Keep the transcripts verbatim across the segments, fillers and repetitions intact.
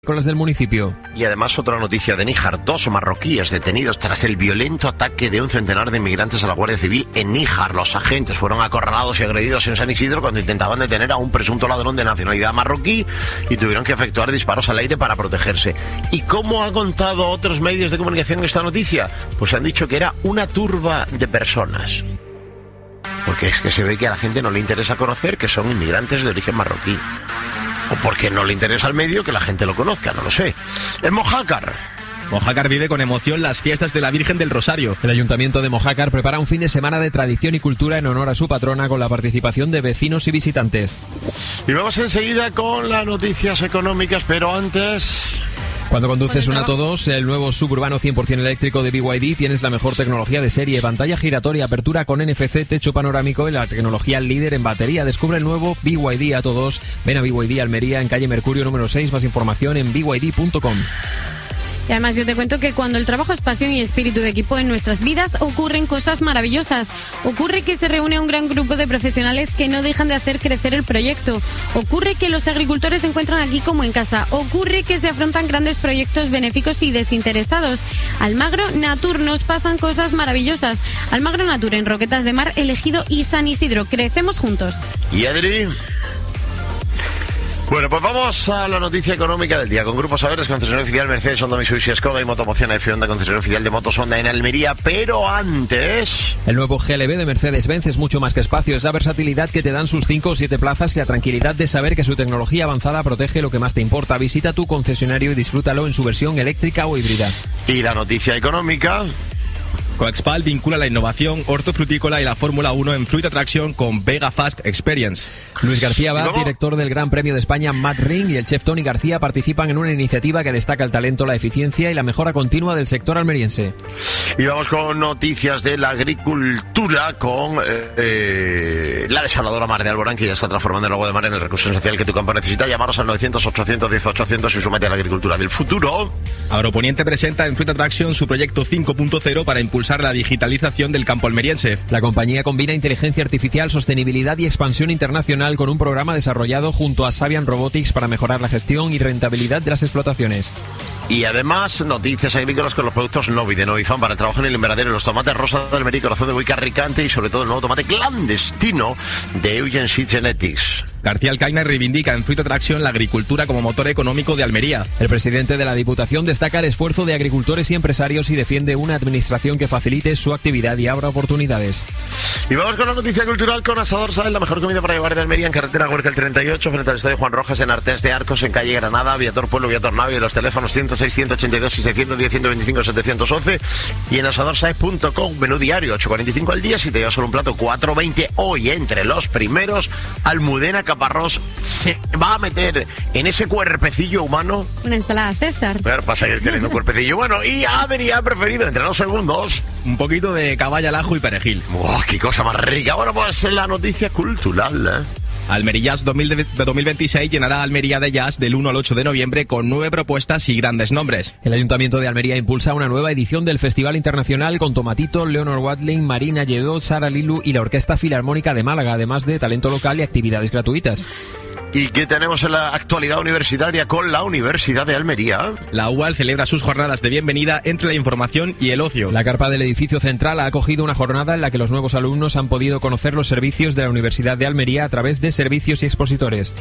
Con las del municipio. Y además otra noticia de Níjar, dos marroquíes detenidos tras el violento ataque de un centenar de inmigrantes a la Guardia Civil en Níjar. Los agentes fueron acorralados y agredidos en San Isidro cuando intentaban detener a un presunto ladrón de nacionalidad marroquí y tuvieron que efectuar disparos al aire para protegerse. ¿Y cómo han contado otros medios de comunicación esta noticia? Pues han dicho que era una turba de personas. Porque es que se ve que a la gente no le interesa conocer que son inmigrantes de origen marroquí. O porque no le interesa al medio que la gente lo conozca, no lo sé. En Mojácar. Mojácar vive con emoción las fiestas de la Virgen del Rosario. El Ayuntamiento de Mojácar prepara un fin de semana de tradición y cultura en honor a su patrona con la participación de vecinos y visitantes. Y vamos enseguida con las noticias económicas, pero antes... Cuando conduces un Atto dos, el nuevo suburbano cien por ciento eléctrico de B Y D, tienes la mejor tecnología de serie, pantalla giratoria, apertura con N F C, techo panorámico y la tecnología líder en batería. Descubre el nuevo B Y D Atto dos. Ven a B Y D Almería en calle Mercurio número seis. Más información en b y d punto com. Y además yo te cuento que cuando el trabajo es pasión y espíritu de equipo en nuestras vidas ocurren cosas maravillosas. Ocurre que se reúne un gran grupo de profesionales que no dejan de hacer crecer el proyecto. Ocurre que los agricultores se encuentran aquí como en casa. Ocurre que se afrontan grandes proyectos benéficos y desinteresados. Almagro Natur nos pasan cosas maravillosas. Almagro Natur en Roquetas de Mar, Elegido y San Isidro. Crecemos juntos. ¿Y Adri? Bueno, pues vamos a la noticia económica del día. Con Grupo Saberes, concesionario oficial Mercedes, Honda, Mitsubishi, Skoda y Motomoción F Honda, concesionario oficial de motos Honda en Almería. Pero antes... El nuevo G L B de Mercedes-Benz es mucho más que espacio. Es la versatilidad que te dan sus cinco o siete plazas y la tranquilidad de saber que su tecnología avanzada protege lo que más te importa. Visita tu concesionario y disfrútalo en su versión eléctrica o híbrida. Y la noticia económica... Coexpal vincula la innovación hortofrutícola y la Fórmula uno en Fruit Attraction con Vega Fast Experience. Luis García Abad, director del Gran Premio de España Mad Ring, y el chef Tony García participan en una iniciativa que destaca el talento, la eficiencia y la mejora continua del sector almeriense. Y vamos con noticias de la agricultura con eh, eh, la desaladora Mar de Alborán, que ya está transformando el agua de mar en el recurso esencial que tu campo necesita. Llamaros al novecientos, ochocientos diez, ochocientos y sumate a la agricultura del futuro. Agroponiente presenta en Fruit Attraction su proyecto cinco punto cero para impulsar la digitalización del campo almeriense. La compañía combina inteligencia artificial, sostenibilidad y expansión internacional con un programa desarrollado junto a Savian Robotics para mejorar la gestión y rentabilidad de las explotaciones. Y además, noticias agrícolas con los productos Novi de Novifan para el trabajo en el invernadero, los tomates rosa de Almería, corazón de buey carricante y sobre todo el nuevo tomate clandestino de Eugen Seed Genetics. García Alcaina reivindica en Fruit Attraction la agricultura como motor económico de Almería. El presidente de la Diputación destaca el esfuerzo de agricultores y empresarios y defiende una administración que facilite su actividad y abra oportunidades. Y vamos con la noticia cultural con Asador Sáenz, la mejor comida para llevar de Almería, en carretera Huerca el treinta y ocho, frente al Estadio Juan Rojas, en Artés de Arcos, en calle Granada, Viator Pueblo, Viator Navia, y los teléfonos ciento seis, ciento ochenta y dos y seiscientos diez, ciento veinticinco, setecientos once y en asador sáenz punto com. Menú diario, ocho cuarenta y cinco al día. Si te llevas solo un plato, cuatro veinte. Hoy, entre los primeros, Almudena Caparrós se va a meter en ese cuerpecillo humano una ensalada César. Pero pasa ir teniendo un cuerpecillo. Bueno, y Adri ha preferido entre los segundos un poquito de caballa al ajo y perejil. ¡Wow, qué cosa más rica! Bueno, pues la noticia cultural, ¿eh? Almería Jazz dos mil veintiséis llenará Almería de Jazz del uno al ocho de noviembre con nueve propuestas y grandes nombres. El Ayuntamiento de Almería impulsa una nueva edición del Festival Internacional con Tomatito, Leonor Watling, Marina Lledó, Sara Lilu y la Orquesta Filarmónica de Málaga, además de talento local y actividades gratuitas. ¿Y qué tenemos en la actualidad universitaria con la Universidad de Almería? La U A L celebra sus jornadas de bienvenida entre la información y el ocio. La carpa del edificio central ha acogido una jornada en la que los nuevos alumnos han podido conocer los servicios de la Universidad de Almería a través de servicios y expositores.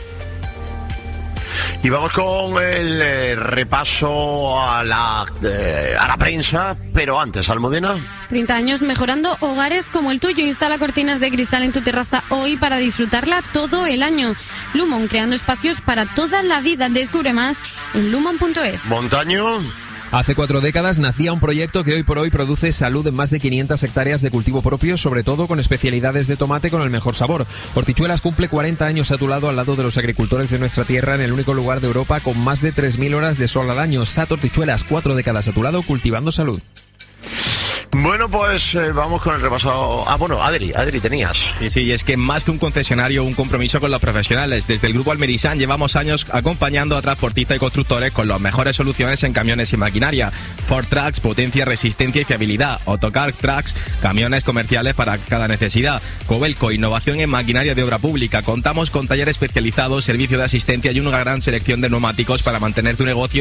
Y vamos con el eh, repaso a la, eh, a la prensa, pero antes, Almudena. treinta años mejorando hogares como el tuyo. Instala cortinas de cristal en tu terraza hoy para disfrutarla todo el año. Lumon, creando espacios para toda la vida. Descubre más en lumon punto es. Montaño. Hace cuatro décadas nacía un proyecto que hoy por hoy produce salud en más de quinientas hectáreas de cultivo propio, sobre todo con especialidades de tomate con el mejor sabor. Hortichuelas cumple cuarenta años a tu lado al lado de los agricultores de nuestra tierra en el único lugar de Europa con más de tres mil horas de sol al año. Sat Hortichuelas, cuatro décadas a tu lado cultivando salud. Bueno, pues eh, vamos con el repaso. Ah, bueno, Adri, Adri tenías. Sí, sí, y es que más que un concesionario, un compromiso con los profesionales. Desde el Grupo Almerisan llevamos años acompañando a transportistas y constructores con las mejores soluciones en camiones y maquinaria. Ford Trucks, potencia, resistencia y fiabilidad. Autocar Trucks, camiones comerciales para cada necesidad. Cobelco, innovación en maquinaria de obra pública. Contamos con taller especializado, servicio de asistencia y una gran selección de neumáticos para mantener tu negocio